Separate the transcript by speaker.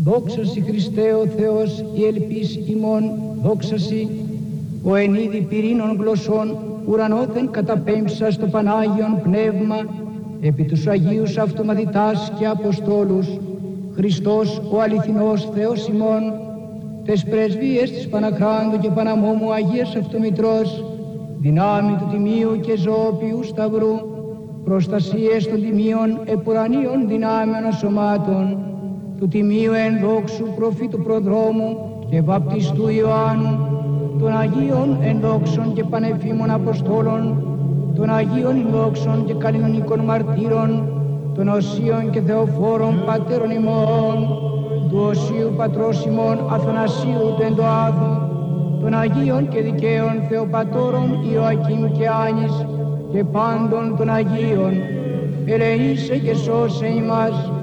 Speaker 1: Δόξασι Χριστέ ο Θεός, η ελπίς ημών, δόξασι, ο εν είδη πυρήνων γλωσσών, ουρανόθεν καταπέμψα στο Πανάγιον Πνεύμα, επί τους Αγίους αυτομαθητάς και Αποστόλους, Χριστός ο αληθινός Θεός ημών, τες πρεσβείες της Παναχράντου και Παναμόμου Αγίας Αυτομητρός, δυνάμει του Τιμίου και Ζωοποιού Σταυρού, προστασίες των Τιμίων επουρανίων δυνάμεων σωμάτων, του Τιμίου ενδόξου προφήτου προδρόμου και βαπτιστού Ιωάννου, των Αγίων ενδόξων και πανεφήμων Αποστόλων, των Αγίων ενδόξων και κανονικών μαρτύρων, των Οσίων και Θεοφόρων Πατέρων ημών, του Οσίου Πατρός ημών Αθανασίου του Εντοάδου, των Αγίων και δικαίων Θεοπατώρων Ιωακήμ και Άνης και πάντων των Αγίων, ελεήσε και σώσε ημάς.